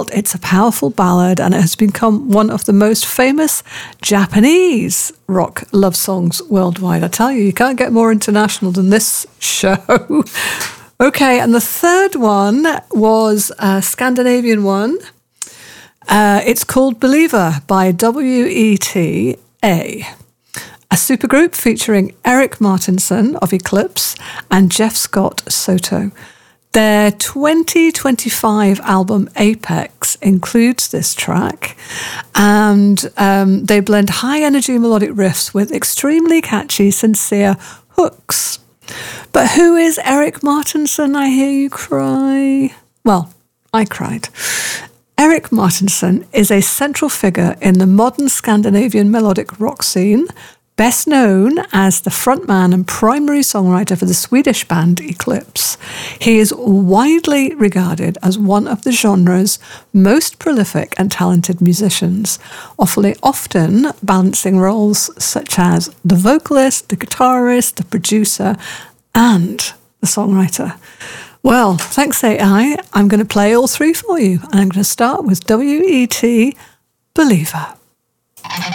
what? It's a powerful ballad, and it has become one of the most famous Japanese rock love songs worldwide. I tell you can't get more international than this show. Okay, and the third one was a Scandinavian one. It's called Believer by WETA, a supergroup featuring Eric Martinson of Eclipse and Jeff Scott Soto. Their 2025 album Apex includes this track, and they blend high-energy melodic riffs with extremely catchy, sincere hooks. But who is Eric Martinson, I hear you cry? Well, I cried. Eric Martinson is a central figure in the modern Scandinavian melodic rock scene, best known as the frontman and primary songwriter for the Swedish band Eclipse. He is widely regarded as one of the genre's most prolific and talented musicians, often balancing roles such as the vocalist, the guitarist, the producer, and the songwriter. Well, thanks AI. I'm going to play all three for you, and I'm going to start with WET Believer.